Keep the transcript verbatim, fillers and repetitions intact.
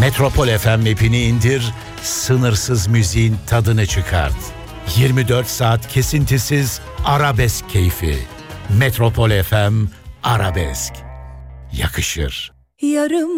Metropol F M app'ini indir, sınırsız müziğin tadını çıkart. yirmi dört saat kesintisiz arabesk keyfi. Metropol F M Arabesk. Yakışır. Yarım